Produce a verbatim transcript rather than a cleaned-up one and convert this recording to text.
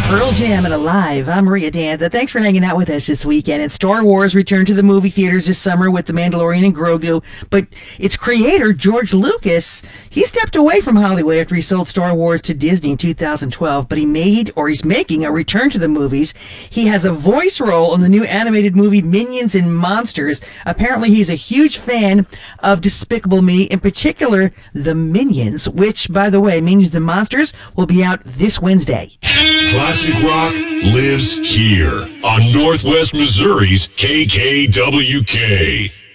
Pearl Jam and Alive. I'm Maria Danza. Thanks for hanging out with us this weekend. And Star Wars returned to the movie theaters this summer with The Mandalorian and Grogu. But its creator, George Lucas, he stepped away from Hollywood after he sold Star Wars to Disney in two thousand twelve. But he made, or he's making, a return to the movies. He has a voice role in the new animated movie Minions and Monsters. Apparently, he's a huge fan of Despicable Me, in particular, the Minions, which, by the way, Minions and Monsters will be out this Wednesday. Classic rock lives here on Northwest Missouri's K K W K.